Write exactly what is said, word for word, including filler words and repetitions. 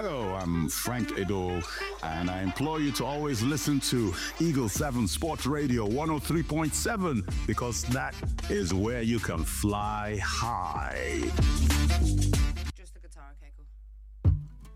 Hello, I'm Frank Edo, and I implore you to always listen to Eagle seven Sports Radio one oh three point seven because that is where you can fly high.